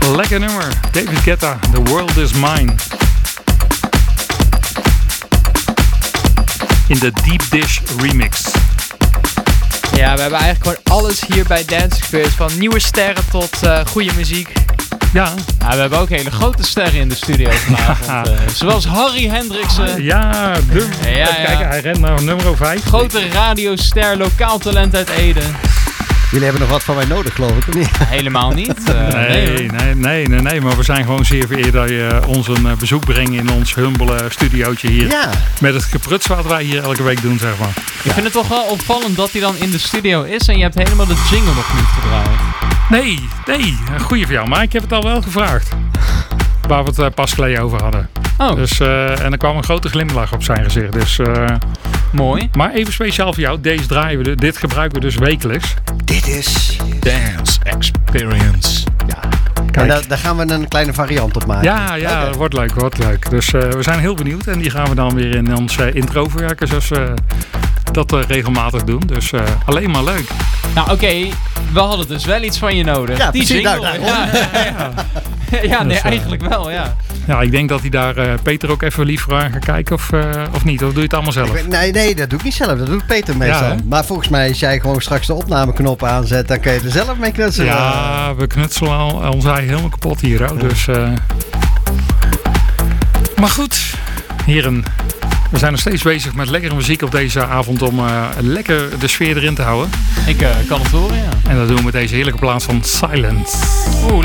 Lekker nummer. David Guetta, The World Is Mine. In de Deep Dish remix. Ja, we hebben eigenlijk gewoon alles hier bij Dance Experience. Van nieuwe sterren tot goede muziek. Ja. We hebben ook hele grote sterren in de studio vanavond. Zoals Harry Hendriksen. Ja, kijk, hij rent naar nummer 5. Grote radioster, lokaal talent uit Ede. Jullie hebben nog wat van mij nodig, geloof ik, of niet? Helemaal niet. Nee, maar we zijn gewoon zeer vereerd dat je ons een bezoek brengt in ons humbele studiootje hier. Ja. Met het gepruts wat wij hier elke week doen, zeg maar. Ik vind het toch wel opvallend dat hij dan in de studio is en je hebt helemaal de jingle nog niet gedraaid. Nee, goeie voor jou, maar ik heb het al wel gevraagd. Waar we het pas geleden over hadden. Oh. Dus, en er kwam een grote glimlach op zijn gezicht. Dus, mooi. Maar even speciaal voor jou, deze draaien we, dit gebruiken we dus wekelijks. Dit is Dance Experience. Ja. En daar gaan we een kleine variant op maken. Ja, okay. Wordt leuk. Dus we zijn heel benieuwd. En die gaan we dan weer in ons intro verwerken. Zoals we dat regelmatig doen. Dus alleen maar leuk. Nou oké, we hadden dus wel iets van je nodig. Ja, die precies. jingle. Ja, nee, eigenlijk wel, ja. Ja, ik denk dat hij daar Peter ook even lief voor aan gaat kijken of niet. Of doe je het allemaal zelf? Nee, dat doe ik niet zelf. Dat doet Peter meestal. Ja, maar volgens mij, als jij gewoon straks de opnameknop aanzet, dan kun je er zelf mee knutselen. Ja, we knutselen al ons eigen helemaal kapot hier. Hoor. Dus, Maar goed, heren. We zijn nog steeds bezig met lekkere muziek op deze avond om lekker de sfeer erin te houden. Ik kan het horen, ja. En dat doen we met deze heerlijke plaats van Silence.